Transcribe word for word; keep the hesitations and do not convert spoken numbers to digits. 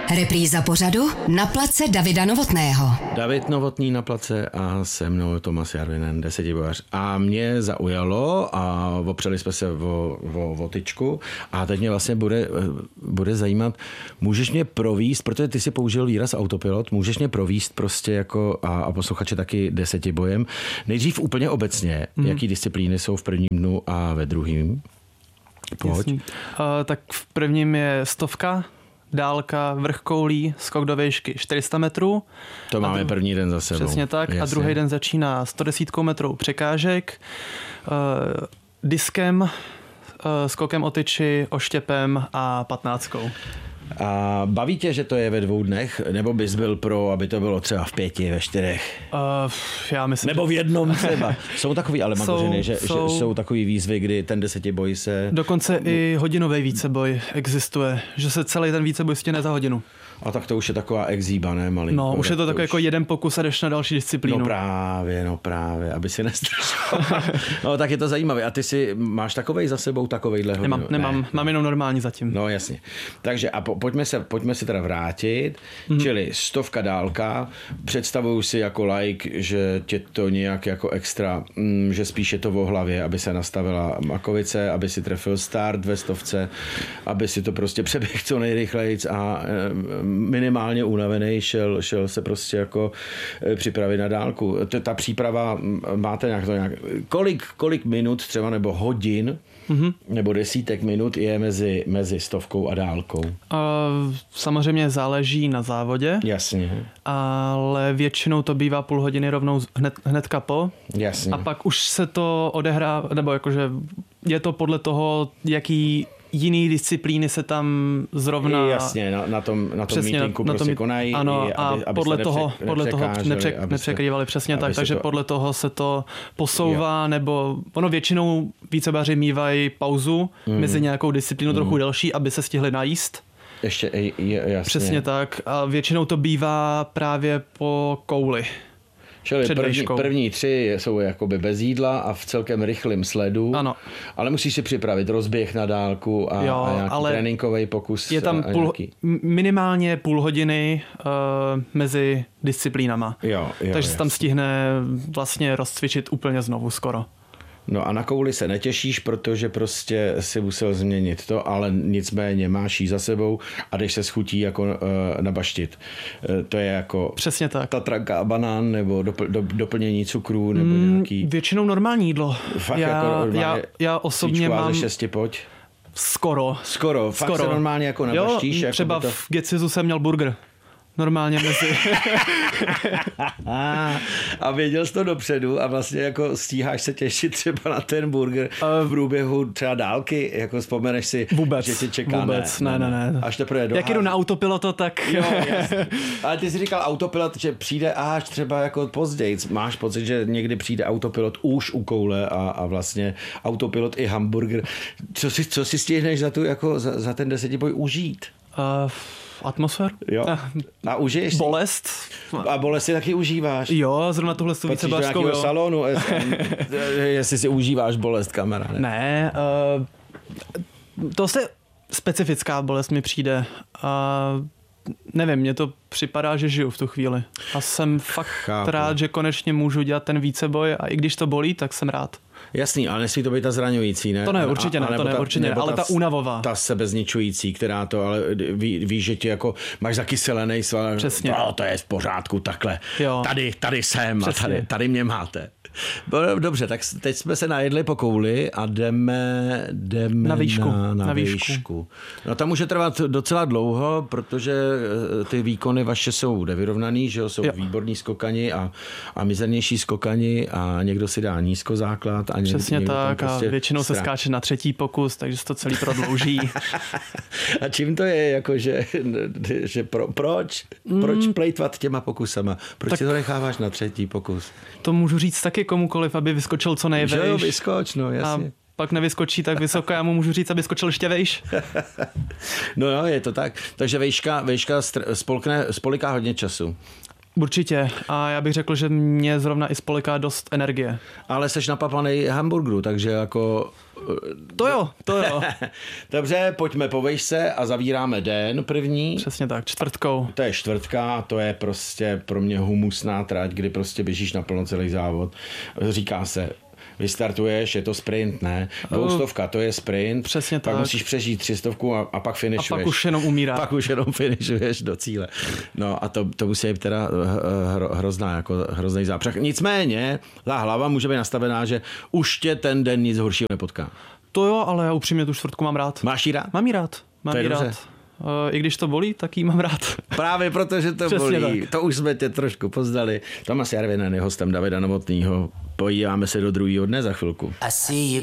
Repríza pořadu Na place Davida Novotného. David Novotný na place a se mnou Tomas Jarvinen, desetibojař. A mě zaujalo a opřeli jsme se o, o, o tyčku a teď mě vlastně bude, bude zajímat, můžeš mě províst, protože ty si použil výraz autopilot, můžeš mě províst prostě jako a, a posluchače taky desetibojem. Nejdřív úplně obecně, mm. jaký disciplíny jsou v prvním dnu a ve druhém? Pojď. Uh, tak v prvním je stovka, dálka, vrch koulí, skok do výšky čtyři sta metrů. To máme dru- první den za sebou. Přesně tak. Jasně. A druhý den začíná sto deset metrů překážek, uh, diskem, uh, skokem o tyči, oštěpem a patnáctkou. A baví tě, že to je ve dvou dnech? Nebo bys byl pro, aby to bylo třeba v pěti, ve čtyřech? Uh, já myslím, Nebo v jednom třeba. Jsou takový ale magořiny, že, jsou, že jsou takový výzvy, kdy ten desetiboj se... Dokonce i hodinový víceboj existuje, že se celý ten víceboj stihne za hodinu. A tak to už je taková exíba, ne? Malinko, no, už je to takový už... jako jeden pokus a jdeš na další disciplínu. No právě, no právě, aby si nestrašoval. No tak je to zajímavé. A ty si máš takovej za sebou takovejhle hodinu? Nemám, nemám, ne. mám jenom normální zatím. No jasně. Takže a po, pojďme, se, pojďme si teda vrátit, mm. čili stovka dálka. Představuju si jako like, že tě to nějak jako extra, mm, že spíš je to o hlavě, aby se nastavila makovice, aby si trefil start ve stovce, aby si to prostě přeběhl co nejrychlejc a e, minimálně unavený, šel, šel se prostě jako připravit na dálku. Ta příprava, máte nějak to nějak, kolik, kolik minut třeba nebo hodin, mm-hmm. nebo desítek minut je mezi, mezi stovkou a dálkou? Uh, samozřejmě záleží na závodě. Jasně. Ale většinou to bývá půl hodiny rovnou hned, hnedka po. Jasně. A pak už se to odehrá, nebo jakože je to podle toho, jaký jiný disciplíny se tam zrovna... Jasně, na, na tom, na tom mítinku prostě mít, konají. Ano, i, aby, a podle toho, nepře, podle toho nepře, nepřekrývali přesně tak, takže to, podle toho se to posouvá, jo. Nebo ono většinou vícebaři mívají pauzu mm. mezi nějakou disciplínou mm. trochu delší, aby se stihli najíst. Ještě, je, jasně. Přesně tak. A většinou to bývá právě po kouli. Čili první, první tři jsou jakoby bez jídla a v celkem rychlém sledu. Ano. Ale musíš si připravit rozběh na dálku a, jo, a nějaký tréninkový pokus. Je tam půl, nějaký... minimálně půl hodiny uh, mezi disciplínama. Jo, jo, takže jasný. se tam stihne vlastně rozcvičit úplně znovu skoro. No a na kouli se netěšíš, protože prostě si musel změnit to, ale nicméně máš jí za sebou a jdeš se schutí jako uh, nabaštit. Uh, to je jako přesně tak. Tatranka a banán nebo dopl, do, doplnění cukru nebo mm, nějaký... Většinou normální jídlo. Fakt já, jako normálně já, já osobně mám... ze šesti pojď. Skoro. Skoro. Fakt Skoro. Se normálně jako nabaštíš. Jo, jako třeba to... v Gecizu jsem měl burger. Normálně mezi. A věděl jsi to dopředu a vlastně jako stíháš se těšit třeba na ten burger v průběhu třeba dálky, jako vzpomeneš si, vůbec, že tě čeká. Vůbec, ne, ne, ne. ne. Až teprve doház... Jak jdu na autopiloto, tak... Jo, ale ty jsi říkal autopilot, že přijde až třeba jako později. Máš pocit, že někdy přijde autopilot už u koule a, a vlastně autopilot i hamburger. Co si, co si stihneš za, tu, jako za, za ten desetiboj užít? Uh... Atmosfér? Jo. A užiješ bolest? A bolest si taky užíváš? Jo, zrovna tuhle tu vícebařskou, jo. Salonu, jestli si užíváš bolest, kamaráde. Ne, uh, to se specifická bolest mi přijde. Uh, nevím, mně to připadá, že žiju v tu chvíli. A jsem fakt Chápu. rád, že konečně můžu dělat ten víceboj a i když to bolí, tak jsem rád. Jasný, ale nesmí to být ta zraňující, ne? To ne, určitě ne, a, to ne, ta, určitě ne, ale ta, ta únavová. Ta sebezničující, která to, ale ví, víš, že ti jako máš zakyselený sval. Přesně. No, to je v pořádku, takhle. Jo. Tady, tady jsem Přesně. a tady, tady mě máte. Dobře, tak teď jsme se najedli po kouli a jdeme, jdeme na výšku. Na, na, na výšku. výšku. No tam může trvat docela dlouho, protože ty výkony vaše jsou nevyrovnaný, že jo? Jsou jo. výborní skokani a, a mizernější skokani a někdo si dá nízko základ. A Přesně někdo tak prostě a většinou strá... se skáče na třetí pokus, takže se to celý prodlouží. A čím to je, jako, že, že pro, proč? Mm. Proč plejtvat těma pokusama? Proč tak si to necháváš na třetí pokus? To můžu říct taky komukoliv, aby vyskočil co nejvejš. Že jo, vyskoč, no jasně. A pak nevyskočí tak vysoko, já mu můžu říct, aby skočil ještě vejš. No jo, je to tak. Takže vejška, vejška spolkne, spoliká hodně času. Určitě. A já bych řekl, že mě zrovna i spoleká dost energie. Ale seš napapanej hamburgeru, takže jako... To jo, to jo. Dobře, pojďme po vejšce a zavíráme den první. Přesně tak, čtvrtkou. To je čtvrtka, to je prostě pro mě humusná trať, kdy prostě běžíš naplno celý závod. Říká se, vystartuješ, je to sprint, ne? Dvoustovka, to je sprint. Přesně pak tak. musíš přežít třistovku a, a pak finišuješ. A pak už jenom umírá. Pak už jenom finišuješ do cíle. No a to, to musí být teda hro, hrozná, jako hrozný zápřah. Nicméně, ta hlava může být nastavená, že už tě ten den nic horšího nepotká. To jo, ale já upřímně tu čtvrtku mám rád. Máš jí rád? Mám jí rád. Mám jí rád. I když to bolí, tak jí mám rád. Právě protože to Přesně bolí. Tak. To už jsme tě trošku poznali. Tomáš Järvinen je hostem Davida Novotného. Podíváme se do druhého dne za chvilku.